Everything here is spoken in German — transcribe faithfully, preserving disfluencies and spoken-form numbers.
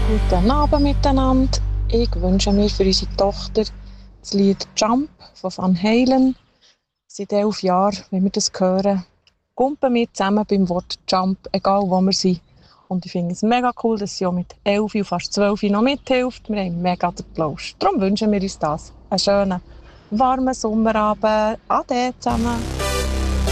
Guten Abend miteinander. Ich wünsche mir für unsere Tochter das Lied «Jump» von Van Halen. Seit elf Jahren, wenn wir das hören, kumpen wir zusammen beim Wort «Jump», egal wo wir sind. Und ich finde es mega cool, dass sie auch mit elf und fast zwölf noch mithilft. Wir haben mega den Plausch. Darum wünschen wir uns das. Einen schönen, warmen Sommerabend. Ade zusammen.